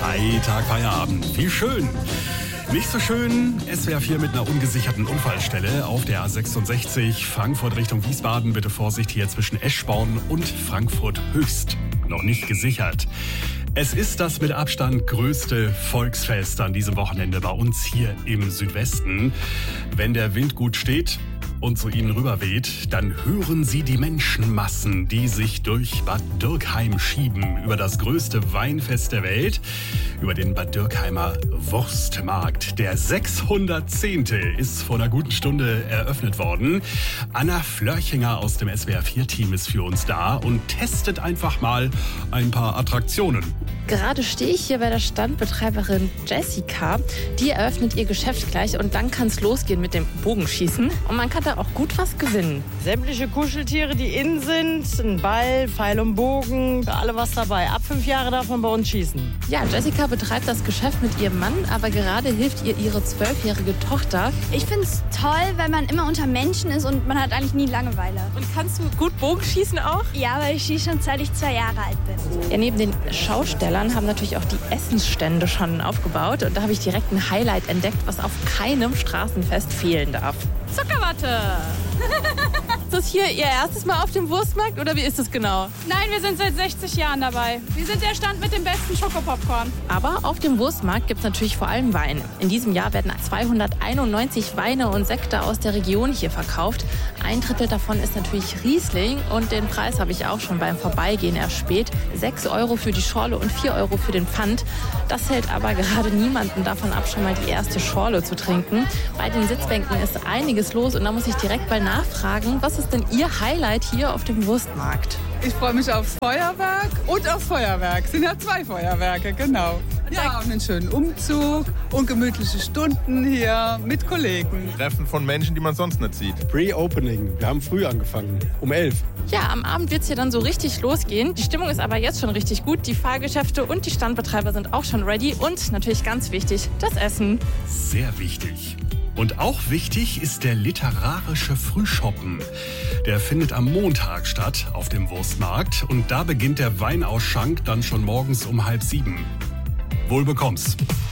Freitag, Feierabend. Wie schön. Nicht so schön, SWR 4 mit einer ungesicherten Unfallstelle auf der A66 Frankfurt Richtung Wiesbaden. Bitte Vorsicht hier zwischen Eschborn und Frankfurt Höchst. Noch nicht gesichert. Es ist das mit Abstand größte Volksfest an diesem Wochenende bei uns hier im Südwesten. Wenn der Wind gut steht und zu Ihnen rüberweht, dann hören Sie die Menschenmassen, die sich durch Bad Dürkheim schieben, über das größte Weinfest der Welt, über den Bad Dürkheimer Wurstmarkt. Der 610. ist vor einer guten Stunde eröffnet worden. Anna Flörchinger aus dem SWR 4-Team ist für uns da und testet einfach mal ein paar Attraktionen. Gerade stehe ich hier bei der Standbetreiberin Jessica. Die eröffnet ihr Geschäft gleich und dann kann es losgehen mit dem Bogenschießen. Und man kann da auch gut was gewinnen. Sämtliche Kuscheltiere, die innen sind, ein Ball, Pfeil und Bogen, alle was dabei. Ab 5 Jahre darf man bei uns schießen. Ja, Jessica betreibt das Geschäft mit ihrem Mann, aber gerade hilft ihr ihre 12-jährige Tochter. Ich finde es toll, weil man immer unter Menschen ist und man hat eigentlich nie Langeweile. Und kannst du gut Bogenschießen auch? Ja, weil ich schieße schon seit ich 2 Jahre alt bin. Ja, neben den Schaustellern haben natürlich auch die Essensstände schon aufgebaut. Und da habe ich direkt ein Highlight entdeckt, was auf keinem Straßenfest fehlen darf. Zuckerwatte! Ist das hier Ihr erstes Mal auf dem Wurstmarkt oder wie ist das genau? Nein, wir sind seit 60 Jahren dabei. Wir sind der Stand mit dem besten Schokopopcorn. Aber auf dem Wurstmarkt gibt es natürlich vor allem Wein. In diesem Jahr werden 291 Weine und Sekte aus der Region hier verkauft. 1/3 davon ist natürlich Riesling und den Preis habe ich auch schon beim Vorbeigehen erspäht. 6 € für die Schorle und 4 € für den Pfand. Das hält aber gerade niemanden davon ab, schon mal die erste Schorle zu trinken. Bei den Sitzbänken ist einiges los und da muss ich direkt mal nachfragen, was ist denn Ihr Highlight hier auf dem Wurstmarkt? Ich freue mich aufs Feuerwerk und aufs Feuerwerk. Es sind ja 2 Feuerwerke, genau. Ja, und einen schönen Umzug und gemütliche Stunden hier mit Kollegen. Treffen von Menschen, die man sonst nicht sieht. Pre-Opening. Wir haben früh angefangen, um 11. Ja, am Abend wird es hier dann so richtig losgehen. Die Stimmung ist aber jetzt schon richtig gut. Die Fahrgeschäfte und die Standbetreiber sind auch schon ready. Und natürlich ganz wichtig, das Essen. Sehr wichtig. Und auch wichtig ist der literarische Frühschoppen. Der findet am Montag statt auf dem Wurstmarkt. Und da beginnt der Weinausschank dann schon morgens um 6:30. Wohl bekomm's.